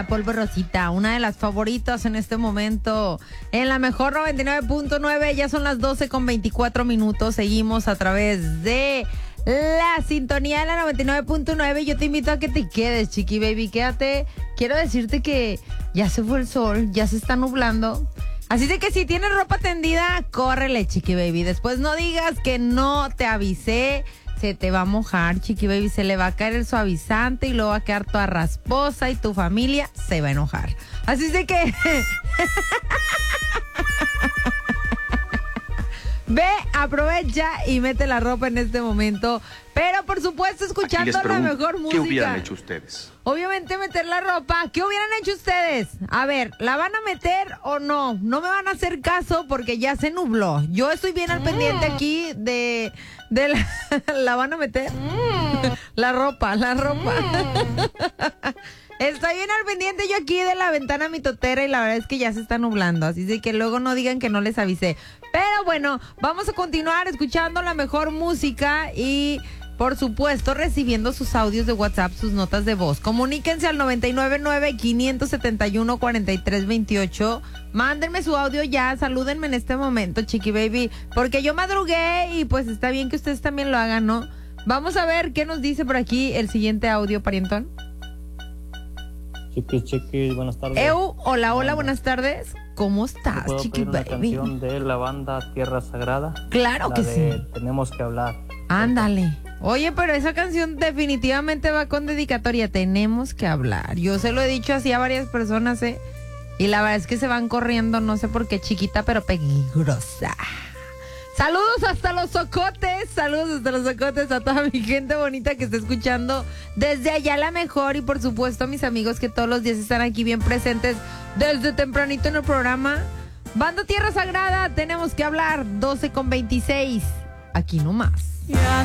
Rosita, Polvo Rosita, una de las favoritas en este momento. En la mejor 99.9, ya son las 12:24. Seguimos a través de la sintonía de la 99.9. Yo te invito a que te quedes, Chiqui Baby, quédate. Quiero decirte que ya se fue el sol, ya se está nublando. Así de que si tienes ropa tendida, córrele, Chiqui Baby. Después no digas que no te avisé. Se te va a mojar, Chiqui Baby, se le va a caer el suavizante y luego va a quedar toda rasposa y tu familia se va a enojar. Así de que ve, aprovecha y mete la ropa en este momento. Pero por supuesto escuchando la mejor música. ¿Qué hubieran hecho ustedes? Obviamente meter la ropa. ¿Qué hubieran hecho ustedes? A ver, ¿la van a meter o no? No me van a hacer caso porque ya se nubló. Yo estoy bien al pendiente aquí de ¿la van a meter? La ropa. Estoy bien al pendiente yo aquí de la ventana mitotera y la verdad es que ya se está nublando. Así de que luego no digan que no les avisé. Pero bueno, vamos a continuar escuchando la mejor música y por supuesto recibiendo sus audios de WhatsApp, sus notas de voz. Comuníquense al 999-571-4328. Mándenme su audio ya, salúdenme en este momento, Chiqui Baby, porque yo madrugué y pues está bien que ustedes también lo hagan, ¿no? Vamos a ver qué nos dice por aquí el siguiente audio, parientón. Chiqui, buenas tardes. Hola, buenas tardes. ¿Cómo estás, Chiqui Baby? Una canción de la banda Tierra Sagrada. Claro que sí. Tenemos que hablar. Ándale. Oye, pero esa canción definitivamente va con dedicatoria. Tenemos que hablar. Yo se lo he dicho así a varias personas, y la verdad es que se van corriendo, no sé por qué, chiquita, pero peligrosa. Saludos hasta los Ocotes a toda mi gente bonita que está escuchando desde allá la mejor y por supuesto a mis amigos que todos los días están aquí bien presentes desde tempranito en el programa. Banda Tierra Sagrada, tenemos que hablar, 12:26, aquí nomás.